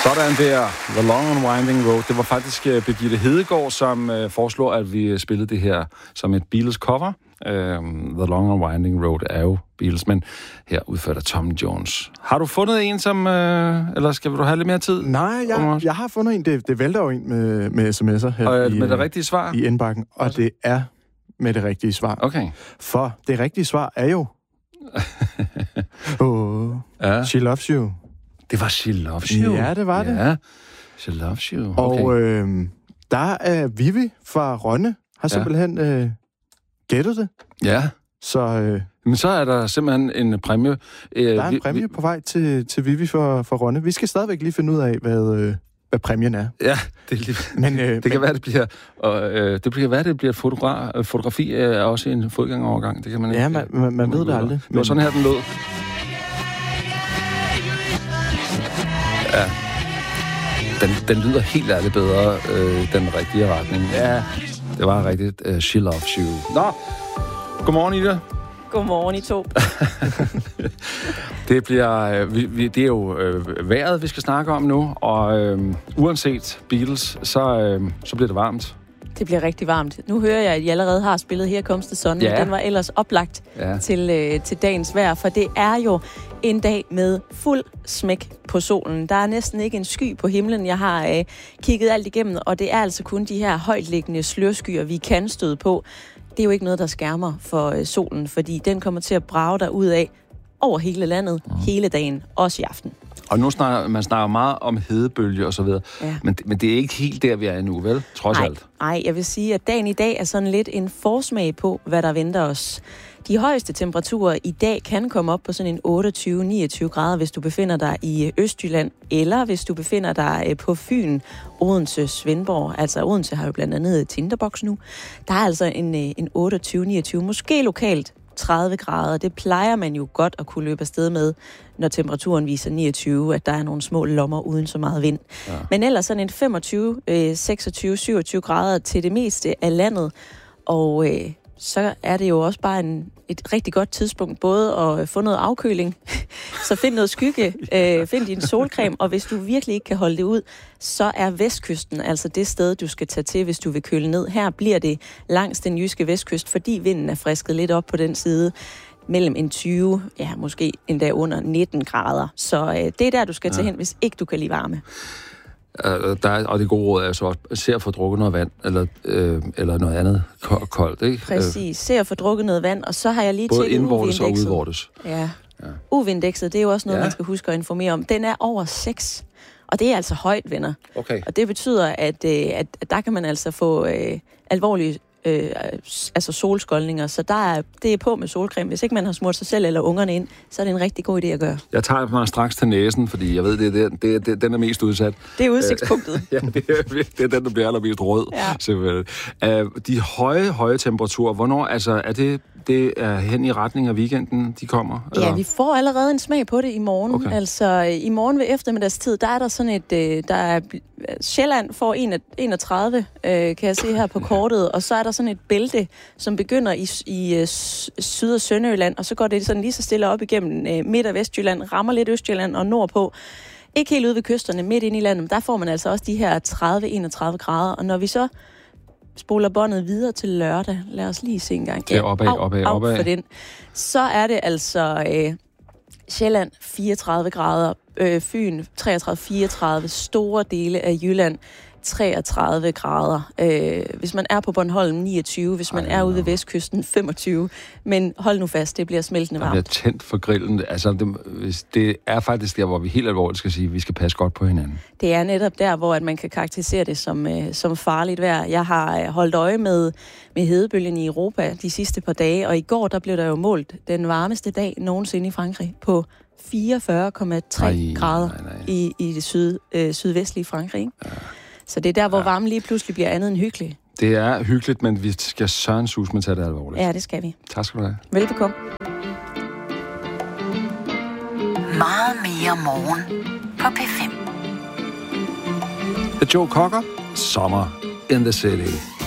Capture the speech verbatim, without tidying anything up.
Sådan der, The Long and Winding Road. Det var faktisk uh, Birgitte Hedegaard, som uh, foreslår, at vi spillede det her som et Beatles cover. Uh, The Long and Winding Road er jo Beatles, men her udført af Tom Jones. Har du fundet en, som... Uh, eller skal du have lidt mere tid? Nej, jeg, jeg har fundet en. Det, det vælter jo en med, med sms'er her og, i, med det rigtige svar? i indbakken, og også. Det er med det rigtige svar. Okay. For det rigtige svar er jo... oh, ja. She Loves You. Det var She Loves You. Ja, det var det. Ja, She Loves You. Okay. Og øh, der er Vivi fra Rønne, har simpelthen øh, gættet det. Ja. Så, øh, Men så er der simpelthen en præmie. Øh, der er en præmie vi, på vej til, til Vivi for, for Rønne. Vi skal stadigvæk lige finde ud af, hvad, øh, hvad præmien er. Ja, det, lige, men, øh, det men, kan være, det bliver, og, øh, det kan være, det bliver fotogra- fotografi er også en fodgængerovergang. Det kan man ikke. Ja, man, man, man ved det aldrig. Det var sådan her, den lød. Ja. Den, den lyder helt ærligt bedre, øh, den rigtige retning. Ja, det var rigtigt. Uh, She Loves You. Nå, godmorgen, Ida. Godmorgen, I to. det bliver, øh, vi, vi, det er jo øh, vejret, vi skal snakke om nu, og øh, uanset Beatles, så, øh, så bliver det varmt. Det bliver rigtig varmt. Nu hører jeg, at I allerede har spillet Here Comes the Sun, ja. Den var ellers oplagt ja. til, øh, til dagens vejr, for det er jo en dag med fuld smæk på solen. Der er næsten ikke en sky på himlen. Jeg har øh, kigget alt igennem, og det er altså kun de her højtliggende slørskyer, vi kan støde på. Det er jo ikke noget, der skærmer for øh, solen, fordi den kommer til at brage der ud af over hele landet, mm. hele dagen, også i aften. Og nu snakker man snakker meget om hedebølge og så videre, ja. men, men det er ikke helt der, vi er nu, vel? Trods Ej, alt. Nej, jeg vil sige, at dagen i dag er sådan lidt en forsmag på, hvad der venter os. De højeste temperaturer i dag kan komme op på sådan en otteogtyve til niogtyve grader, hvis du befinder dig i Østjylland, eller hvis du befinder dig på Fyn, Odense, Svendborg. Altså Odense har jo blandt andet Tinderbox nu. Der er altså en, en otteogtyve til niogtyve, måske lokalt tredive grader. Det plejer man jo godt at kunne løbe afsted med, når temperaturen viser niogtyve, at der er nogle små lommer uden så meget vind. Ja. Men ellers sådan en femogtyve, seksogtyve, syvogtyve grader til det meste af landet, og øh, så er det jo også bare en, et rigtig godt tidspunkt både at få noget afkøling, så find noget skygge, øh, find din solcreme, og hvis du virkelig ikke kan holde det ud, så er vestkysten altså det sted, du skal tage til, hvis du vil køle ned. Her bliver det langs den jyske vestkyst, fordi vinden er frisket lidt op på den side, mellem en tyve, ja måske endda under nitten grader. Så øh, det er der, du skal ja. tage hen, hvis ikke du kan lide varme. Uh, der er, og det gode råd er så også, se at få drukket noget vand, eller, øh, eller noget andet koldt, ikke? Præcis, se at få drukket noget vand, og så har jeg lige både tjekket U V-indekset. Både indvortes og udvortes. Ja, ja. U V-indekset, det er jo også noget, ja. man skal huske at informere om. Den er over seks, og det er altså højt, venner. Okay. Og det betyder, at, øh, at, at der kan man altså få øh, alvorlige Øh, altså solskoldninger, så der er, det er på med solcreme. Hvis ikke man har smurt sig selv eller ungerne ind, så er det en rigtig god idé at gøre. Jeg tager mig straks til næsen, fordi jeg ved, det er, det, det, det, den er mest udsat. Det er udsigtspunktet. ja, det er, det er den, der bliver allermest rød. Ja. Uh, de høje, høje temperaturer, hvornår, altså er det, det er hen i retning af weekenden, de kommer? Eller? Ja, vi får allerede en smag på det i morgen. Okay. Altså i morgen ved eftermiddagstid, der er der sådan et, øh, der er Sjælland får enogtredive, øh, kan jeg se her på kortet, og så er der sådan et bælte, som begynder i, i Syd- og Sønderjylland, og så går det sådan lige så stille op igennem øh, Midt- og Vestjylland, rammer lidt Østjylland og nordpå. Ikke helt ude ved kysterne, midt ind i landet, der får man altså også de her tredive til enogtredive grader, og når vi så spoler båndet videre til lørdag, lad os lige se en gang. Ja, opad, opad, opad. For den. Så er det altså øh, Sjælland fireogtredive grader, øh, Fyn treogtredive til fireogtredive, store dele af Jylland treogtredive grader. Øh, hvis man er på Bornholm niogtyve, hvis man Ej, er ude ved Vestkysten femogtyve. Men hold nu fast, det bliver smeltende varmt. Det bliver tændt for grillen. Altså, det, det er faktisk der, hvor vi helt alvorligt skal sige, at vi skal passe godt på hinanden. Det er netop der, hvor at man kan karakterisere det som, øh, som farligt vejr. Jeg har holdt øje med, med hedebølgen i Europa de sidste par dage, og i går der blev der jo målt den varmeste dag nogensinde i Frankrig på fireogfyrre komma tre grader nej, nej. i, i det syd, øh, sydvestlige Frankrig. Ikke? Ja. Så det er der, hvor ja. varmen lige pludselig bliver andet end hyggelig. Det er hyggeligt, men vi skal søren sus med at tage det alvorligt. Ja, det skal vi. Tak skal du have. Velbekomme. Meget mere morgen på P fem. The Joe Cocker, Summer in the City.